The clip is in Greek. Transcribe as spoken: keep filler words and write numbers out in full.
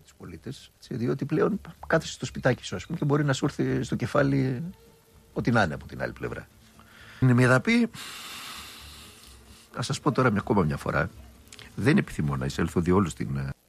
για τους πολίτες, διότι πλέον κάθεσαι στο σπιτάκι σου, ας πούμε, και μπορεί να σου έρθει στο κεφάλι ό,τι να είναι από την άλλη πλευρά. Είναι μια δαπή. Να σας πω τώρα μια ακόμα μια φορά, δεν επιθυμώ να εισέλθω διόλου στην